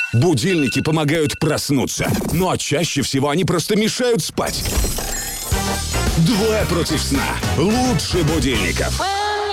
Будильники помогают проснуться, ну а чаще всего они просто мешают спать. Двое против сна. Лучше будильников.